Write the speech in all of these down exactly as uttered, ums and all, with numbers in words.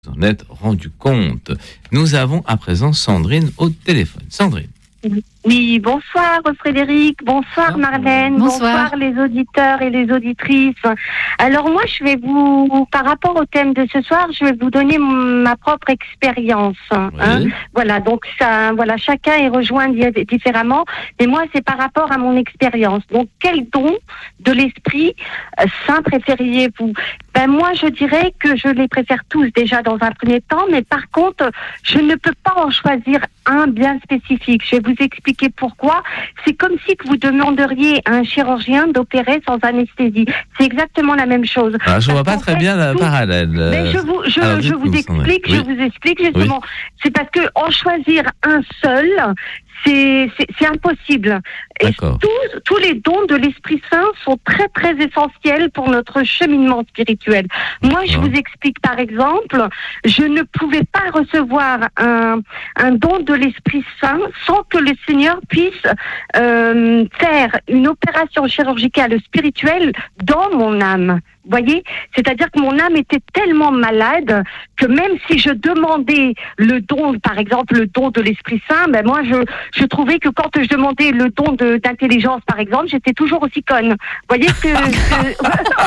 Vous en êtes rendu compte. Nous avons à présent Sandrine au téléphone. Sandrine. Oui, bonsoir Frédéric, bonsoir Marlène, bonsoir. bonsoir les auditeurs et les auditrices. Alors moi, je vais vous, par rapport au thème de ce soir, je vais vous donner ma propre expérience. Oui. Hein. Voilà, donc ça, voilà, chacun est rejoint différemment, mais moi, c'est par rapport à mon expérience. Donc, quel don de l'Esprit Saint préfériez-vous ? Ben moi, je dirais que je les préfère tous déjà dans un premier temps, mais par contre, je ne peux pas en choisir un bien spécifique. Je vais vous expliquer pourquoi. C'est comme si que vous demanderiez à un chirurgien d'opérer sans anesthésie. C'est exactement la même chose. Ah, je ne vois pas très bien la parallèle. Mais je vous, je, Alors, je vous explique, oui. je vous explique justement. Oui. C'est parce que en choisir un seul, c'est, c'est, c'est impossible. Et tous, tous les dons de l'Esprit Saint sont très très essentiels pour notre cheminement spirituel. Moi, je vous explique par exemple, je ne pouvais pas recevoir un, un don de l'Esprit Saint sans que le Seigneur puisse euh, faire une opération chirurgicale spirituelle dans mon âme. Vous voyez, c'est-à-dire que mon âme était tellement malade que même si je demandais le don, par exemple le don de l'Esprit Saint, ben moi je je trouvais que quand je demandais le don de d'intelligence, par exemple, j'étais toujours aussi conne. Vous voyez ce que, que...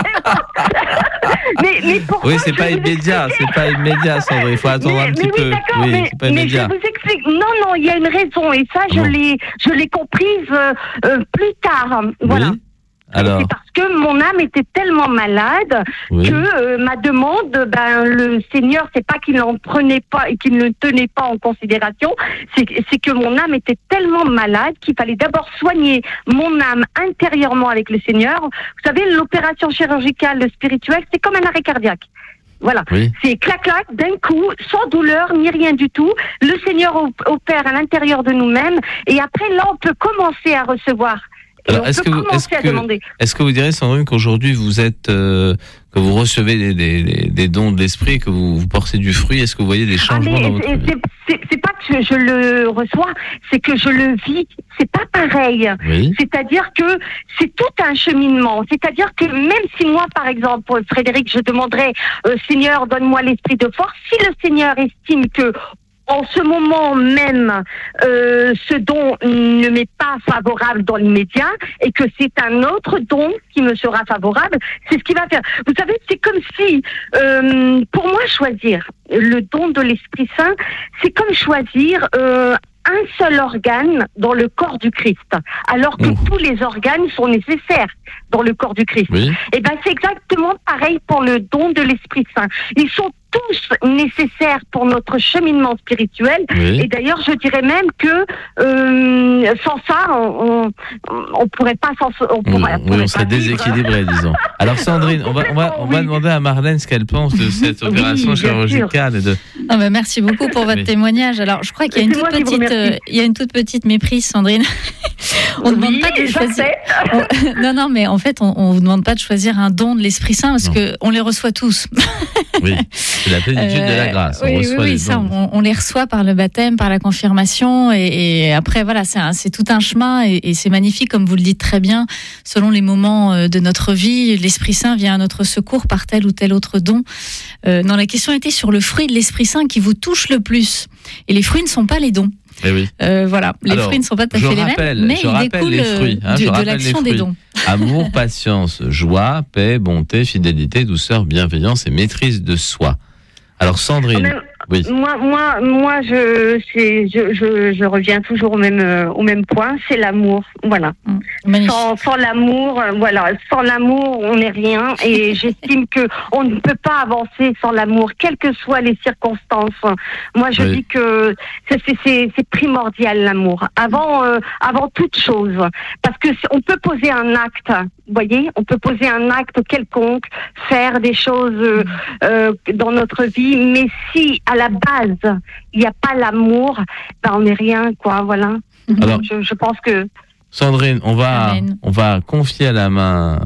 mais, mais pourquoi Oui, c'est pas immédiat, c'est pas immédiat, Sandrine. Il faut attendre mais, un petit mais peu. Oui, d'accord, oui, mais, c'est pas mais immédiat. je vous explique. Non, non, il y a une raison et ça, je bon. l'ai je l'ai comprise euh, euh, plus tard. Voilà. Oui. Alors. C'est parce que mon âme était tellement malade oui. que euh, ma demande, ben le Seigneur, c'est pas qu'il n'en prenait pas et qu'il ne tenait pas en considération, c'est, c'est que mon âme était tellement malade qu'il fallait d'abord soigner mon âme intérieurement avec le Seigneur. Vous savez, l'opération chirurgicale spirituelle, c'est comme un arrêt cardiaque. Voilà, oui. C'est clac-clac, d'un coup, sans douleur, ni rien du tout. Le Seigneur opère à l'intérieur de nous-mêmes et après, là, on peut commencer à recevoir. Alors, est-ce que, vous, est-ce, que, est-ce que vous direz, Sandrine, qu'aujourd'hui vous êtes, euh, que vous recevez des, des, des dons de l'esprit, que vous, vous portez du fruit, est-ce que vous voyez des changements ah, dans votre c'est, vie ? c'est, c'est, c'est pas que je, je le reçois, c'est que je le vis. C'est pas pareil. Oui. C'est-à-dire que c'est tout un cheminement. C'est-à-dire que même si moi, par exemple, Frédéric, je demanderais, euh, Seigneur, donne-moi l'esprit de force. Si le Seigneur estime que en ce moment même, euh, ce don ne m'est pas favorable dans l'immédiat et que c'est un autre don qui me sera favorable, c'est ce qui va faire. Vous savez, c'est comme si, euh, pour moi, choisir le don de l'Esprit Saint, c'est comme choisir euh, un seul organe dans le corps du Christ, alors que mmh. tous les organes sont nécessaires dans le corps du Christ. Oui. Et ben, c'est exactement pareil pour le don de l'Esprit Saint. Ils sont tous nécessaires pour notre cheminement spirituel. Oui. Et d'ailleurs, je dirais même que euh, sans ça, on, on, on pourrait pas s'en, on pourrait, oui, on serait déséquilibré, disons. Alors Sandrine, on va, on va, on va oui. demander à Marlène ce qu'elle pense de cette opération oui, chirurgicale. Et de... ah bah merci beaucoup pour votre oui. témoignage. Alors, je crois qu'il y a une toute petite, euh, il y a une toute petite méprise, Sandrine. On ne oui, demande pas de choisir. On... non, non, mais en fait, on ne vous demande pas de choisir un don de l'Esprit Saint parce que on les reçoit tous. Oui. C'est la plénitude euh, de la grâce. On oui, reçoit oui, les ça, on, on les reçoit par le baptême, par la confirmation, et, et après, voilà, c'est, un, c'est tout un chemin, et, et c'est magnifique, comme vous le dites très bien, selon les moments de notre vie, l'Esprit Saint vient à notre secours par tel ou tel autre don. Euh, non, la question était sur le fruit de l'Esprit Saint qui vous touche le plus, et les fruits ne sont pas les dons. Eh oui. Euh, voilà, les Alors, fruits ne sont pas tout à fait rappelle, les mêmes, mais ils découlent les fruits, hein, de, de l'action des dons. Amour, patience, joie, paix, bonté, fidélité, douceur, bienveillance et maîtrise de soi. Alors Sandrine, même, oui. moi, moi, moi, je, c'est, je, je, je reviens toujours au même, euh, au même point, c'est l'amour, voilà. Mmh. Sans, sans l'amour, euh, voilà, sans l'amour, on n'est rien, et j'estime que on ne peut pas avancer sans l'amour, quelles que soient les circonstances. Moi, je oui. dis que c'est, c'est, c'est, c'est primordial l'amour, avant, euh, avant toute chose, parce que on peut poser un acte. Vous voyez, on peut poser un acte quelconque, faire des choses euh, euh, dans notre vie, mais si à la base il n'y a pas l'amour, ben on n'est rien, quoi. Voilà. Alors, je, je pense que Sandrine, on va, Amen. on va confier à la main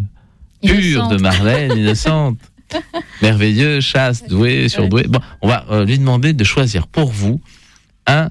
pure innocente. de Marlène, innocente, merveilleuse, chaste, douée, surdouée. Bon, on va euh, lui demander de choisir pour vous un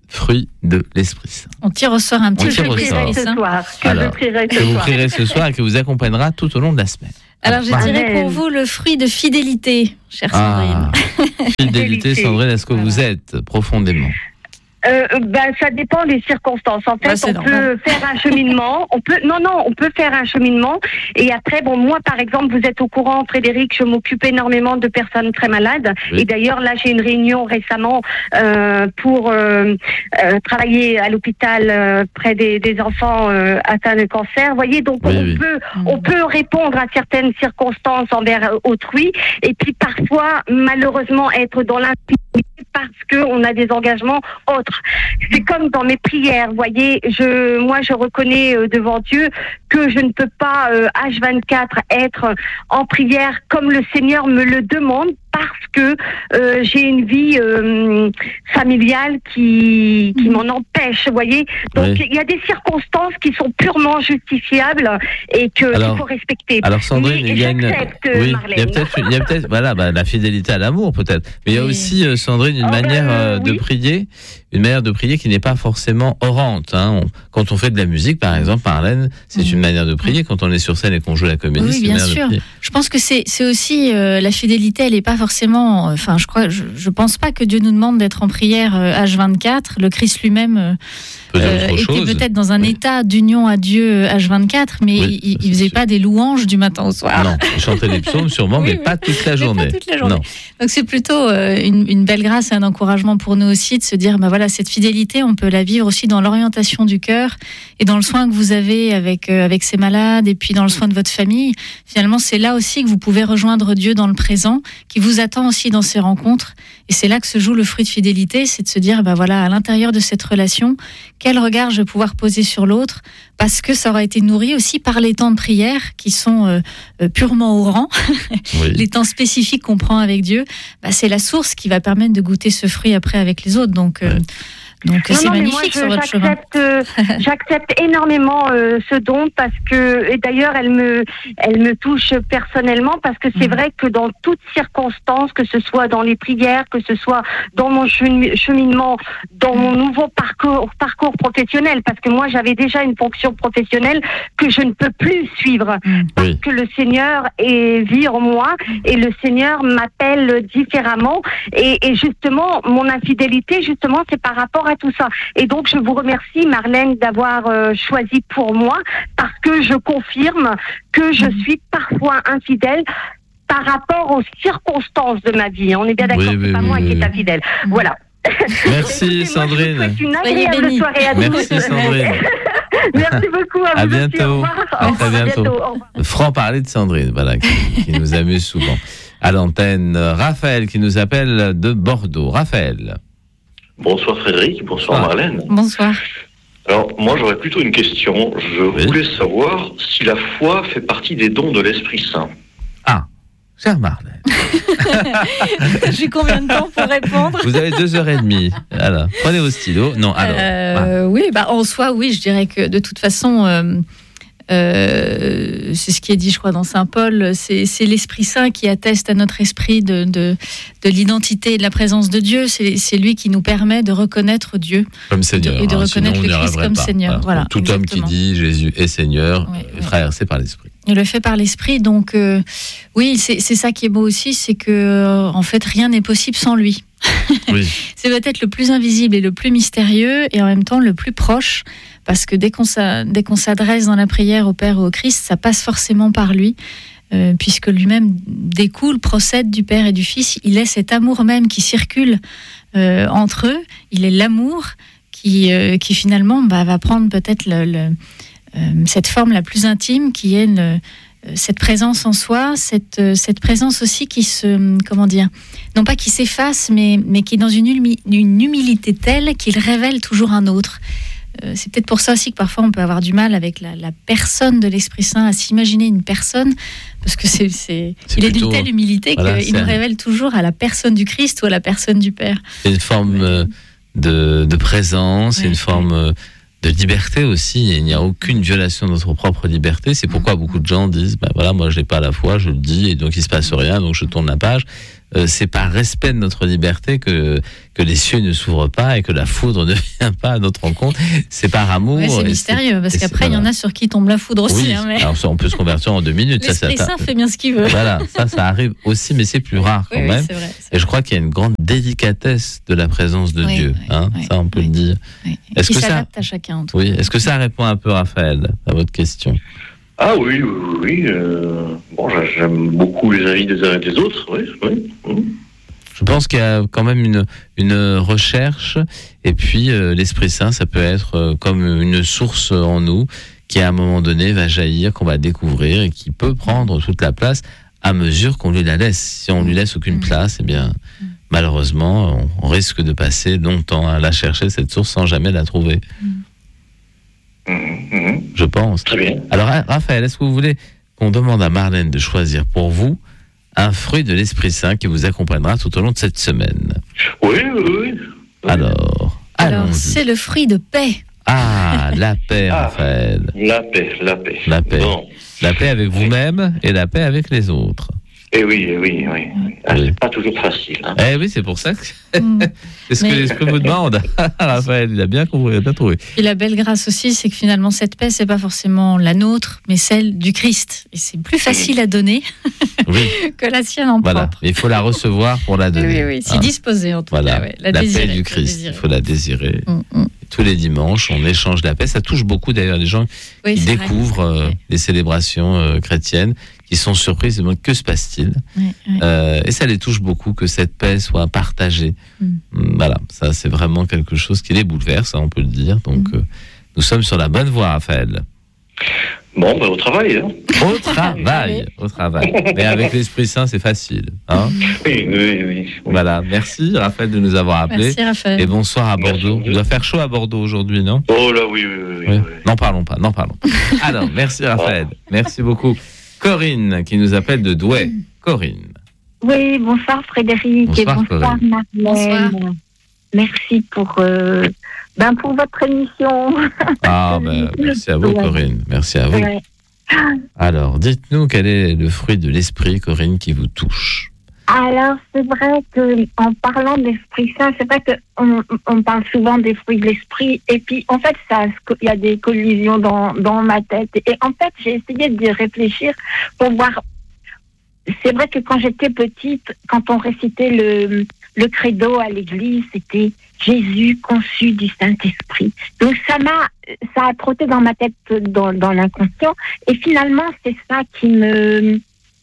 fruit de l'Esprit Saint. On tire au sort un petit peu ce soir. Que Alors, je prierai ce que vous soir. prierez ce soir et que vous accompagnera tout au long de la semaine. Alors, je dirais pour vous le fruit de fidélité, chère Sandrine. Ah, fidélité, Sandrine, est-ce que voilà. vous êtes profondément ? Euh, ben, ça dépend des circonstances. En fait, ouais, on normal. peut faire un cheminement. On peut, non, non, on peut faire un cheminement. Et après, bon, moi, par exemple, vous êtes au courant, Frédéric, je m'occupe énormément de personnes très malades. Oui. Et d'ailleurs, là, j'ai une réunion récemment euh, pour euh, euh, travailler à l'hôpital euh, près des, des enfants euh, atteints de cancer. Vous voyez, donc oui, on oui. peut, mmh. on peut répondre à certaines circonstances envers autrui. Et puis parfois, malheureusement, être dans l'intimité parce qu'on a des engagements autres. C'est comme dans mes prières, vous voyez, je, moi je reconnais euh, devant Dieu que je ne peux pas euh, H vingt-quatre être en prière comme le Seigneur me le demande parce que euh, j'ai une vie euh, familiale qui, qui m'en empêche, vous voyez. Donc il oui. y a des circonstances qui sont purement justifiables et que qu'il faut respecter. Alors Sandrine, il y a une, oui, il y a peut-être, il y a peut-être, voilà, bah, la fidélité à l'amour peut-être, mais il y a oui. aussi euh, Sandrine une oh, manière euh, de oui. prier, une manière de prier qui n'est pas forcément orante. Hein. On, quand on fait de la musique, par exemple, Marlène, c'est mmh. une manière de prier. Quand on est sur scène et qu'on joue la comédie, oui, c'est bien une manière sûr. de prier. Je pense que c'est, c'est aussi euh, la fidélité. Elle n'est pas forcément. Enfin, euh, je crois, je, je pense pas que Dieu nous demande d'être en prière euh, H vingt-quatre. Le Christ lui-même euh, euh, était chose. peut-être dans un oui. état d'union à Dieu H vingt-quatre, mais oui, il, il faisait sûr. pas des louanges du matin au soir. Non, il chantait des psaumes sûrement, oui, mais, mais pas toute la journée. Pas toute la journée. Non. Donc c'est plutôt euh, une, une belle grâce et un encouragement pour nous aussi de se dire, bah voilà, cette fidélité, on peut la vivre aussi dans l'orientation du cœur et dans le soin que vous avez avec euh, avec ces malades et puis dans le soin de votre famille. Finalement, c'est là aussi que vous pouvez rejoindre Dieu dans le présent, qui vous attend aussi dans ces rencontres. Et c'est là que se joue le fruit de fidélité, c'est de se dire, bah voilà, à l'intérieur de cette relation, quel regard je vais pouvoir poser sur l'autre, parce que ça aura été nourri aussi par les temps de prière qui sont euh, euh, purement au rang, oui. les temps spécifiques qu'on prend avec Dieu. Bah, c'est la source qui va permettre de goûter ce fruit après avec les autres. Donc euh, ouais. Donc non, c'est non, magnifique moi, je, sur votre j'accepte, chemin. Euh, j'accepte énormément euh, ce don parce que, et d'ailleurs, elle me, elle me touche personnellement parce que c'est mmh. vrai que dans toutes circonstances, que ce soit dans les prières, que ce soit dans mon cheminement, dans mon nouveau parcours, parcours professionnel, parce que moi j'avais déjà une fonction professionnelle que je ne peux plus suivre mmh. parce oui. que le Seigneur est vit en moi et le Seigneur m'appelle différemment et, et justement mon infidélité, justement, c'est par rapport à tout ça. Et donc, je vous remercie, Marlène, d'avoir euh, choisi pour moi, parce que je confirme que je suis parfois infidèle par rapport aux circonstances de ma vie. On est bien d'accord, oui, c'est oui, pas oui, moi oui. qui est infidèle. Voilà. Merci, Sandrine. Moi, je vous souhaite une agréable soirée à tous. Merci, Sandrine. Merci beaucoup. À, à vous bientôt. Aussi, à très bientôt. bientôt. Franc parler de Sandrine, voilà, qui, qui nous amuse souvent. À l'antenne, Raphaël qui nous appelle de Bordeaux. Raphaël. Bonsoir Frédéric, bonsoir ah. Marlène. Bonsoir. Alors moi j'aurais plutôt une question. Je oui. voulais savoir si la foi fait partie des dons de l'Esprit Saint. Ah, chère Marlène. J'ai combien de temps pour répondre? Vous avez deux heures et demie. Alors, prenez vos stylos. Non, alors. Euh, ah. Oui, bah en soi, oui, je dirais que de toute façon. Euh, Euh, c'est ce qui est dit, je crois, dans Saint Paul. C'est, c'est l'Esprit Saint qui atteste à notre esprit de, de, de l'identité et de la présence de Dieu. C'est, c'est lui qui nous permet de reconnaître Dieu comme Seigneur, et de hein, reconnaître le Christ comme pas. Seigneur. Voilà, voilà, tout exactement. Homme qui dit Jésus est Seigneur oui, est traversé oui. par l'Esprit. Il le fait par l'Esprit. Donc, euh, oui, c'est, c'est ça qui est beau aussi, c'est que euh, en fait, rien n'est possible sans lui. Oui. C'est peut-être le plus invisible et le plus mystérieux et en même temps le plus proche parce que dès qu'on, dès qu'on s'adresse dans la prière au Père ou au Christ, ça passe forcément par lui euh, puisque lui-même découle, procède du Père et du Fils. Il est cet amour même qui circule euh, entre eux. Il est l'amour qui, euh, qui finalement bah, va prendre peut-être le, le, euh, cette forme la plus intime qui est le cette présence en soi, cette, cette présence aussi qui se, comment dire, non pas qui s'efface, mais, mais qui est dans une, humi, une humilité telle qu'il révèle toujours un autre. Euh, c'est peut-être pour ça aussi que parfois on peut avoir du mal avec la, la personne de l'Esprit Saint, à s'imaginer une personne, parce que c'est, c'est, c'est il est d'une telle humilité voilà, qu'il nous révèle toujours à la personne du Christ ou à la personne du Père. C'est une forme euh, de, de présence, ouais, une forme... Euh, de liberté aussi, il n'y a aucune violation de notre propre liberté. C'est pourquoi beaucoup de gens disent, ben voilà, moi je n'ai pas la foi, je le dis, et donc il ne se passe rien, donc je tourne la page. euh, c'est par respect de notre liberté que que les cieux ne s'ouvrent pas et que la foudre ne vient pas à notre rencontre. C'est par amour. Ouais, c'est mystérieux c'est, parce qu'après il voilà. y en a sur qui tombe la foudre aussi. Oui, hein, mais... alors on peut se convertir en deux minutes. L'Esprit ça, Saint fait bien ce qu'il veut. Voilà, ça, ça arrive aussi, mais c'est plus rare quand oui, même. Oui, c'est vrai, c'est et je crois qu'il y a une grande délicatesse de la présence de oui, Dieu. Oui, hein, oui, ça, on peut oui, le dire. Oui. Est-ce que s'adapte ça... à chacun. En tout oui. cas. Est-ce que ça répond un peu, Raphaël, à votre question? Ah oui, oui, oui. Euh, bon, j'aime beaucoup les avis des uns et des autres. Oui, oui. oui. Je pense qu'il y a quand même une, une recherche, et puis euh, l'Esprit Saint, ça peut être euh, comme une source en nous qui, à un moment donné, va jaillir, qu'on va découvrir et qui peut prendre toute la place à mesure qu'on lui la laisse. Si on lui laisse aucune place, eh bien, malheureusement, on, on risque de passer longtemps à la chercher, cette source, sans jamais la trouver. Mmh. Je pense. Très bien. Alors, Raphaël, est-ce que vous voulez qu'on demande à Marlène de choisir pour vous un fruit de l'Esprit Saint qui vous accompagnera tout au long de cette semaine? Oui, oui, oui. Alors, Alors c'est le fruit de paix. Ah, la paix, ah, Raphaël. La paix, la paix. La paix. Bon. La paix avec vous-même et la paix avec les autres. Eh oui, eh oui, oui. Ah, oui. C'est pas toujours facile. Hein. Eh oui, c'est pour ça que Mmh. c'est ce Mais... que l'Esprit vous demande. Raphaël, il a bien compris, il a bien trouvé. Et la belle grâce aussi, c'est que finalement, cette paix, c'est pas forcément la nôtre, mais celle du Christ. Et c'est plus facile à donner oui. que la sienne en voilà. propre. Il faut la recevoir pour la donner. Oui, oui, s'y hein. disposer en tout voilà. cas. Ouais. La, la désirer, paix du Christ, il faut la désirer. Mmh, mmh. Tous les dimanches, on échange la paix. Ça touche beaucoup d'ailleurs les gens oui, qui découvrent euh, les célébrations euh, chrétiennes, qui sont surprises, ils se demandent que se passe-t-il oui, oui. Euh, Et ça les touche beaucoup que cette paix soit partagée. Mm. Voilà, ça c'est vraiment quelque chose qui les bouleverse, hein, on peut le dire. Donc mm. euh, nous sommes sur la bonne voie, Raphaël. Bon, ben, au travail. Hein. Au travail, au travail. Mais avec l'Esprit Saint, c'est facile. Hein oui, oui, oui. Voilà, merci Raphaël de nous avoir appelés. Merci Raphaël. Et bonsoir à Bordeaux. Merci. Il doit faire chaud à Bordeaux aujourd'hui, non? Oh là, oui, oui, oui. oui. oui. N'en parlons pas, n'en parlons pas. Alors, merci Raphaël. Merci beaucoup. Corinne, qui nous appelle de Douai. Corinne. Oui, bonsoir Frédéric. Bonsoir, et bonsoir Marlène. Bonsoir. Merci pour, euh, ben pour votre émission. Ah, ben, merci à vous, Corinne. Merci à vous. Ouais. Alors, dites-nous quel est le fruit de l'esprit, Corinne, qui vous touche? Alors, c'est vrai qu'en parlant de l'Esprit Saint, c'est vrai qu'on on parle souvent des fruits de l'esprit, et puis en fait, il y a des collisions dans, dans ma tête. Et en fait, j'ai essayé d'y réfléchir pour voir. C'est vrai que quand j'étais petite, quand on récitait le, le credo à l'église, c'était Jésus conçu du Saint-Esprit. Donc ça m'a, ça a trotté dans ma tête, dans, dans l'inconscient, et finalement, c'est ça qui me,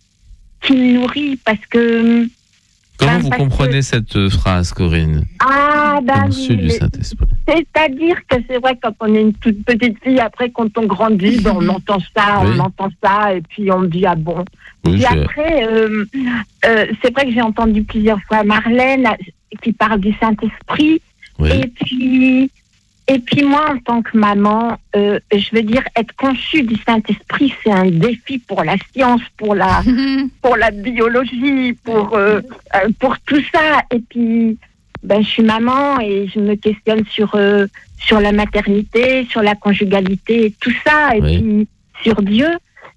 qui me nourrit, parce que... Comment ben, vous parce comprenez que... cette phrase, Corinne? Ah, ben Conçu du Saint-Esprit. C'est-à-dire que c'est vrai, quand on est une toute petite fille, après, quand on grandit, ben, on entend ça, oui. on entend ça, et puis on me dit, ah bon. Oui, et après, euh, euh, c'est vrai que j'ai entendu plusieurs fois Marlène qui parle du Saint-Esprit, oui. et puis... Et puis moi, en tant que maman, euh, je veux dire, être conçue du Saint-Esprit, c'est un défi pour la science, pour la, pour la biologie, pour, euh, pour tout ça. Et puis, ben, je suis maman et je me questionne sur, euh, sur la maternité, sur la conjugalité, tout ça, et oui. puis sur Dieu.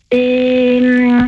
Et,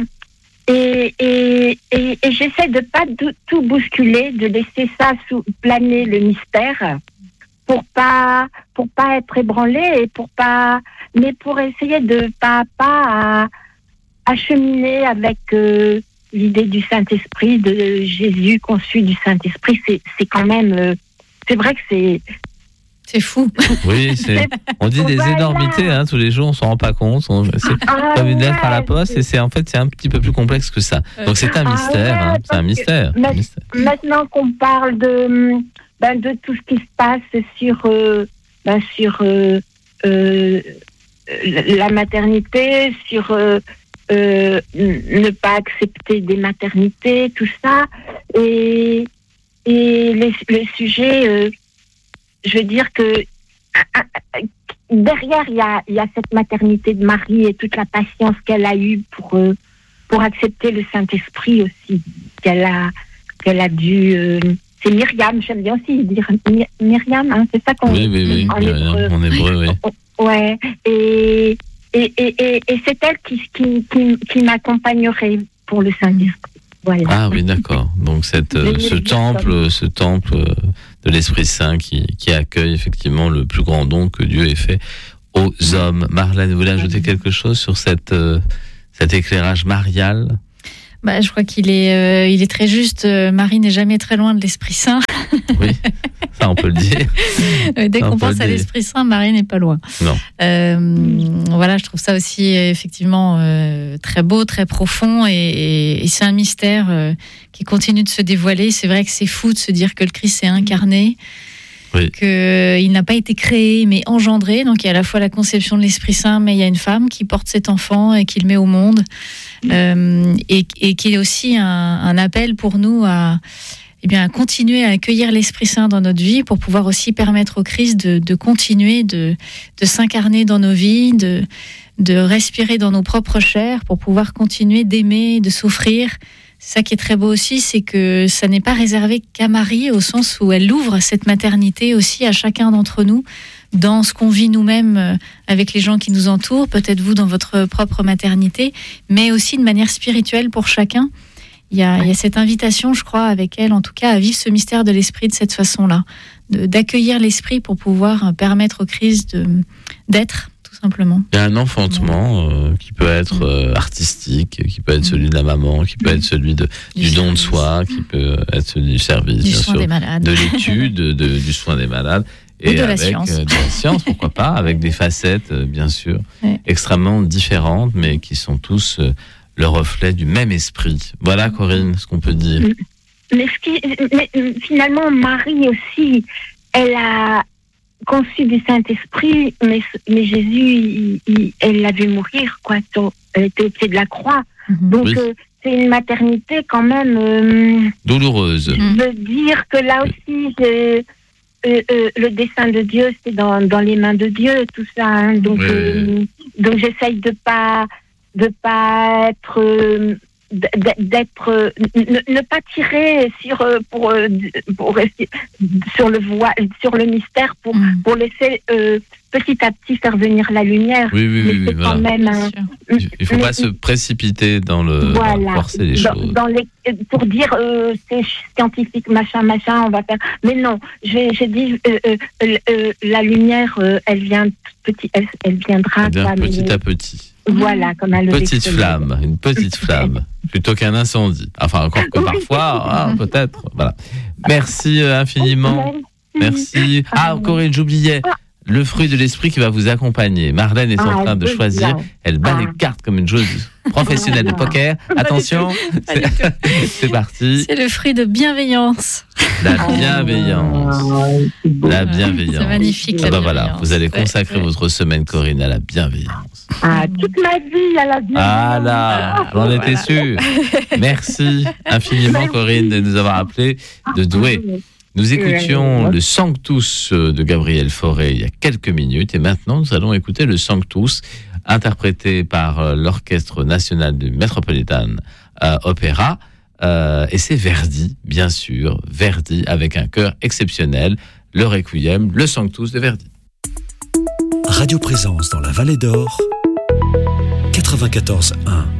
et, et, et, et j'essaie de pas de, tout bousculer, de laisser ça sous, planer le mystère. pour pas pour pas être ébranlé et pour pas mais pour essayer de pas à pas à, à cheminer avec euh, l'idée du Saint-Esprit, de Jésus conçu du Saint-Esprit. C'est c'est quand même euh, c'est vrai que c'est c'est fou. Oui, c'est, c'est on dit des voilà. énormités hein, tous les jours, on s'en rend pas compte. On, c'est ah, comme une lettre ouais, à la poste, c'est... et c'est en fait c'est un petit peu plus complexe que ça. Donc c'est un mystère, ah, ouais, hein, c'est un mystère. Ma- un mystère. Maintenant qu'on parle de Ben, de tout ce qui se passe sur, euh, ben, sur euh, euh, la maternité, sur euh, euh, ne pas accepter des maternités, tout ça. Et, et les, les sujets, euh, je veux dire que euh, derrière, il y a, y a cette maternité de Marie et toute la patience qu'elle a eue pour, euh, pour accepter le Saint-Esprit aussi, qu'elle a, qu'elle a dû... Euh, c'est Myriam, j'aime bien aussi dire Myriam, hein, c'est ça qu'on oui, oui, oui, en Myriam, hébreu. En hébreu, oui. Ouais, et, et, et, et, et c'est elle qui, qui, qui, qui m'accompagnerait pour le Saint-Esprit. Voilà. Ah oui, d'accord. Donc cette, euh, ce temple, ce temple de l'Esprit Saint qui, qui accueille effectivement le plus grand don que Dieu ait fait aux hommes. Marlène, vous voulez ajouter quelque chose sur cette, euh, cet éclairage marial ? Bah, je crois qu'il est, euh, il est très juste. Marie n'est jamais très loin de l'Esprit Saint. Oui, ça on peut le dire. Dès ça, qu'on pense à l'Esprit Saint, Marie n'est pas loin. Non. Euh, voilà, je trouve ça aussi effectivement euh, très beau, très profond, et, et, et c'est un mystère euh, qui continue de se dévoiler. C'est vrai que c'est fou de se dire que le Christ s'est incarné. Oui. Qu'il n'a pas été créé mais engendré, donc il y a à la fois la conception de l'Esprit Saint, mais il y a une femme qui porte cet enfant et qui le met au monde, euh, et, et qui est aussi un, un appel pour nous à, eh bien, à continuer à accueillir l'Esprit Saint dans notre vie pour pouvoir aussi permettre au Christ de, de continuer de, de s'incarner dans nos vies, de, de respirer dans nos propres chairs pour pouvoir continuer d'aimer, de s'offrir. C'est ça qui est très beau aussi, c'est que ça n'est pas réservé qu'à Marie, au sens où elle ouvre cette maternité aussi à chacun d'entre nous, dans ce qu'on vit nous-mêmes avec les gens qui nous entourent, peut-être vous dans votre propre maternité, mais aussi de manière spirituelle pour chacun. Il y a, il y a cette invitation, je crois, avec elle, en tout cas, à vivre ce mystère de l'Esprit de cette façon-là, de, d'accueillir l'Esprit pour pouvoir permettre au Christ de, d'être, tout simplement. Il y a un enfantement euh, qui peut être euh, artistique, qui peut être celui de la maman, qui peut être celui de, du, du don de soi, qui peut être celui du service, du bien soin sûr, des malades. de l'étude, de, du soin des malades. Et de avec la science. Euh, de la science, pourquoi pas, avec des facettes, euh, bien sûr, ouais. extrêmement différentes, mais qui sont tous euh, le reflet du même esprit. Voilà, Corinne, ce qu'on peut dire. Mais, ce qui, mais finalement, Marie aussi, elle a conçu du Saint-Esprit, mais, mais Jésus, il, il, elle l'a vu mourir, quoi. Elle était au pied de la croix. Mm-hmm. Donc, oui. euh, c'est une maternité quand même... Euh, douloureuse. Je veux dire que là aussi, je, euh, euh, le dessein de Dieu, c'est dans, dans les mains de Dieu, tout ça. Hein. Donc, oui. euh, donc, j'essaye de pas... de pas être euh, d'être ne, ne pas tirer sur pour pour rester sur le voile, sur le mystère pour mmh. pour laisser euh, petit à petit faire venir la lumière. Oui oui mais oui, c'est oui quand voilà. même un, il faut mais, pas se précipiter dans le voilà, dans forcer les dans, choses dans les, pour dire euh, c'est scientifique machin machin on va faire, mais non, j'ai j'ai dit euh, euh, euh, la lumière euh, elle vient petit elle, elle viendra elle vient quoi, petit mais, à petit. Voilà, comme un petite flamme, une petite flamme, plutôt qu'un incendie. Enfin, encore que parfois, hein, peut-être. Voilà. Merci euh, infiniment. Merci. Ah, Corinne, j'oubliais. Le fruit de l'esprit qui va vous accompagner. Marlène est en train de choisir. Elle bat les cartes comme une joueuse professionnelle de poker. Attention, c'est, c'est parti. C'est le fruit de bienveillance. La bienveillance. La bienveillance. C'est magnifique. Ah bah voilà, vous allez consacrer ouais, ouais. votre semaine, Corinne, à la bienveillance. Ah, toute ma vie à la bienveillance. Ah là, j'en étais sûr. Merci infiniment, Corinne, de nous avoir appelés de Douai. Nous écoutions le Sanctus de Gabriel Fauré il y a quelques minutes et maintenant nous allons écouter le Sanctus interprété par l'Orchestre National du Metropolitan euh, Opera euh, et c'est Verdi, bien sûr, Verdi avec un chœur exceptionnel, le Requiem, le Sanctus de Verdi. Radio Présence dans la Vallée d'Or, quatre-vingt-quatorze un.